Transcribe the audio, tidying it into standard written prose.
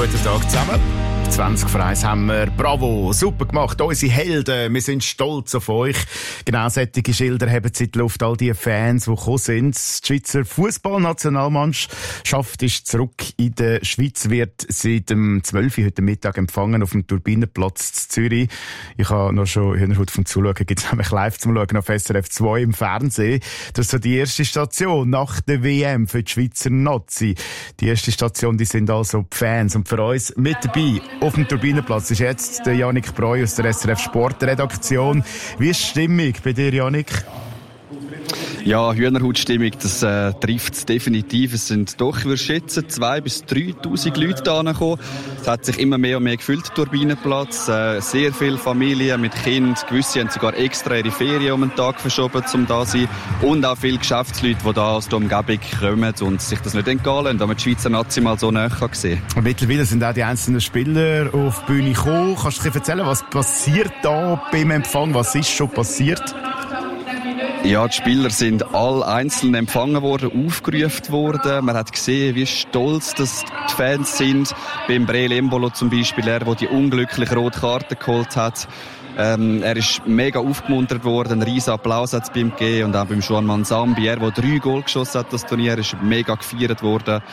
Guten Tag zusammen. 20 vor 1 haben wir. Bravo, super gemacht, unsere Helden. Wir sind stolz auf euch. Genau solche Schilder haben sie in die Luft, all die Fans, die gekommen sind. Die Schweizer Fußballnationalmannschaft ist zurück in der Schweiz, wird seit dem 12 Uhr heute Mittag empfangen auf dem Turbinenplatz in Zürich. Ich habe noch schon Hühnerhaut vom Zuschauen, gibt es nämlich live zum Schauen auf SRF 2 im Fernsehen. Das ist so die erste Station nach der WM für die Schweizer Nazi. Die erste Station, die sind also die Fans. Und für uns mit dabei auf dem Turbinenplatz ist jetzt der Yannick Breu aus der SRF Sportredaktion. Wie ist die Stimmung bei dir, Yannick? Ja, Hühnerhautstimmung, das trifft es definitiv. Es sind doch, ich würde schätzen, 2.000 bis 3.000 Leute da gekommen. Es hat sich immer mehr und mehr gefüllt, der Turbinenplatz. Sehr viele Familien mit Kindern. Gewisse haben sogar extra ihre Ferien um einen Tag verschoben, um da zu sein. Und auch viele Geschäftsleute, die da aus der Umgebung kommen und sich das nicht entgehen lassen, damit die Schweizer Nazi mal so näher sehen kann. Mittlerweile sind auch die einzelnen Spieler auf die Bühne gekommen. Kannst du dir erzählen, was passiert da beim Empfang? Was ist schon passiert? Ja, die Spieler sind alle einzeln empfangen worden, aufgerufen worden. Man hat gesehen, wie stolz das die Fans sind. Beim Breel Embolo zum Beispiel, der die unglückliche rote Karte geholt hat. Er ist mega aufgemuntert worden, ein riesen Applaus hat es bei ihm gegeben. Und auch beim Juan Manzambi, der 3 Goal geschossen hat, das Turnier ist mega gefeiert worden.